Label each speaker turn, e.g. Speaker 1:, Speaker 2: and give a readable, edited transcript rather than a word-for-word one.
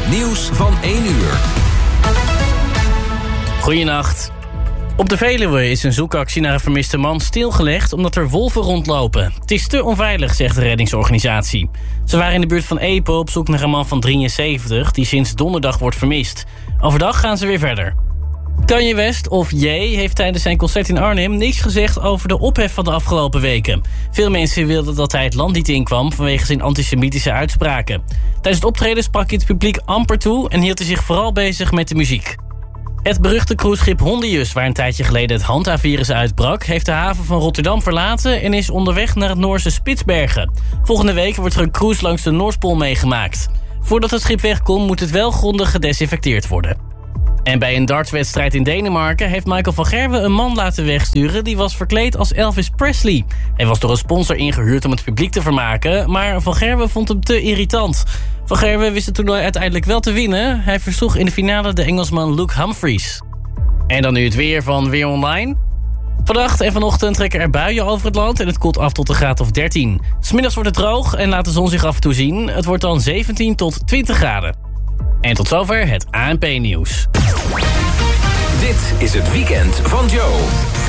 Speaker 1: Het nieuws van 1 uur.
Speaker 2: Goeienacht. Op de Veluwe is een zoekactie naar een vermiste man stilgelegd omdat er wolven rondlopen. Het is te onveilig, zegt de reddingsorganisatie. Ze waren in de buurt van Epe op zoek naar een man van 73 die sinds donderdag wordt vermist. Overdag gaan ze weer verder. Kanye West, of Ye, heeft tijdens zijn concert in Arnhem niks gezegd over de ophef van de afgelopen weken. Veel mensen wilden dat hij het land niet inkwam vanwege zijn antisemitische uitspraken. Tijdens het optreden sprak hij het publiek amper toe en hield hij zich vooral bezig met de muziek. Het beruchte cruiseschip Hondius, waar een tijdje geleden het Hanta-virus uitbrak, heeft de haven van Rotterdam verlaten en is onderweg naar het Noorse Spitsbergen. Volgende week wordt er een cruise langs de Noordpool meegemaakt. Voordat het schip wegkomt moet het wel grondig gedesinfecteerd worden. En bij een dartswedstrijd in Denemarken heeft Michael van Gerwen een man laten wegsturen die was verkleed als Elvis Presley. Hij was door een sponsor ingehuurd om het publiek te vermaken, maar Van Gerwen vond hem te irritant. Van Gerwen wist het toernooi uiteindelijk wel te winnen. Hij versloeg in de finale de Engelsman Luke Humphries. En dan nu het weer van Weer Online. Vannacht en vanochtend trekken er buien over het land en het koelt af tot een graad of 13. 's Middags wordt het droog en laat de zon zich af en toe zien. Het wordt dan 17 tot 20 graden. En tot zover het ANP-nieuws.
Speaker 1: Dit is het weekend van Joe.